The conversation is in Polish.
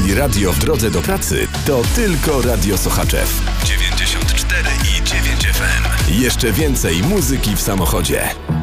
Jeśli radio w drodze do pracy, to tylko Radio Sochaczew. 94,9 FM. Jeszcze więcej muzyki w samochodzie.